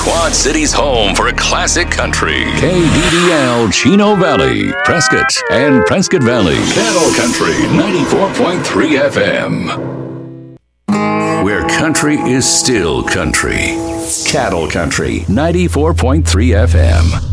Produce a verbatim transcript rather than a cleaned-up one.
Quad City's home for classic country. K D D L Chino Valley, Prescott, and Prescott Valley. Cattle Country ninety-four point three F M. Where country is still country. Cattle Country ninety-four point three F M.